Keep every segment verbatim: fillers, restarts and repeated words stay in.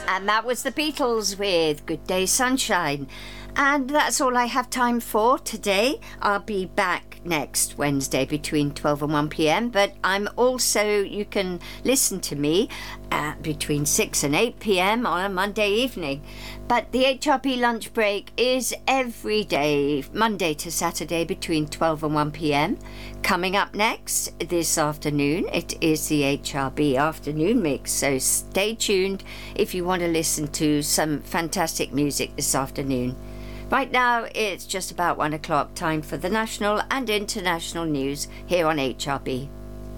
And that was the Beatles with Good Day Sunshine. And that's all I have time for today. I'll be back next Wednesday between twelve and one p.m. But I'm also, you can listen to me at between six and eight p.m. on a Monday evening. But the H R B lunch break is every day, Monday to Saturday between twelve and one p.m. Coming up next this afternoon, it is the H R B afternoon mix. So stay tuned if you want to listen to some fantastic music this afternoon. Right now, it's just about one o'clock, time for the national and international news here on H R B.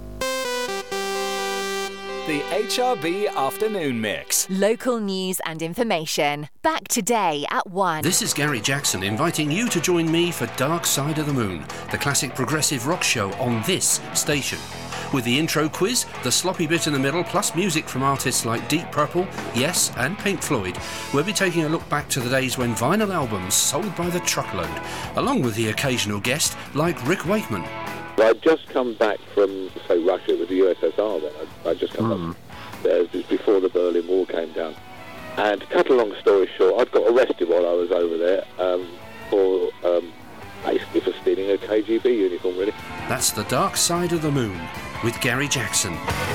The H R B Afternoon Mix. Local news and information. Back today at one. This is Gary Jackson inviting you to join me for Dark Side of the Moon, the classic progressive rock show on this station. With the intro quiz, the sloppy bit in the middle, plus music from artists like Deep Purple, Yes and Pink Floyd, we'll be taking a look back to the days when vinyl albums sold by the truckload, along with the occasional guest like Rick Wakeman. I'd just come back from, say, Russia with the U S S R then. I'd, I'd just come mm. back there just before the Berlin Wall came down. And to cut a long story short, I'd got arrested while I was over there um, for um, basically for stealing a K G B uniform, really. That's The Dark Side of the Moon with Gary Jackson.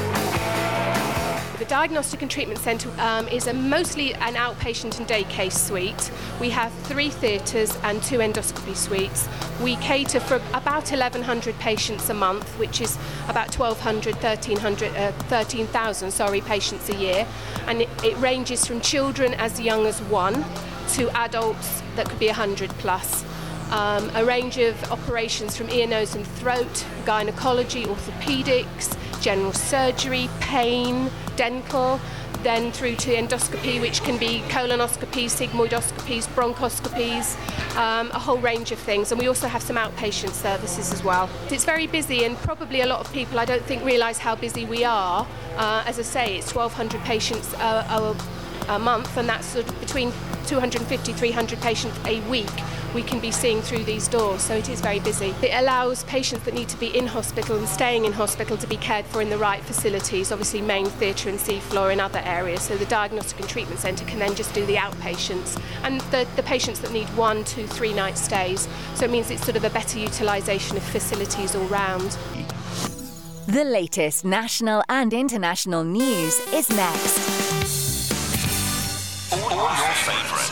The Diagnostic and Treatment Centre um, is a mostly an outpatient and day case suite. We have three theatres and two endoscopy suites. We cater for about eleven hundred patients a month, which is about twelve hundred, thirteen hundred, uh, thirteen thousand sorry, patients a year. And it, it ranges from children as young as one to adults that could be one hundred plus. Um, a range of operations from ear, nose and throat, gynecology, orthopaedics, general surgery, pain, dental, then through to endoscopy, which can be colonoscopies, sigmoidoscopies, bronchoscopies, um, a whole range of things. And we also have some outpatient services as well. It's very busy, and probably a lot of people, I don't think, realise how busy we are. Uh, as I say, it's twelve hundred patients a, a, a month, and that's sort of between two hundred fifty, three hundred patients a week we can be seeing through these doors, so it is very busy. It allows patients that need to be in hospital and staying in hospital to be cared for in the right facilities, obviously main theatre and seafloor and other areas, so the Diagnostic and Treatment Centre can then just do the outpatients, and the, the patients that need one, two, three night stays, so it means it's sort of a better utilisation of facilities all round. The latest national and international news is next. All your favourites.